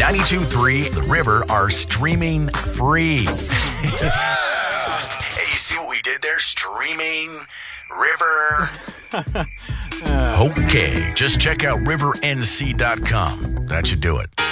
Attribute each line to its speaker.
Speaker 1: 92.3 The River are streaming free. Hey, you see what we did there? Streaming River. Okay, just check out rivernc.com. That should do it.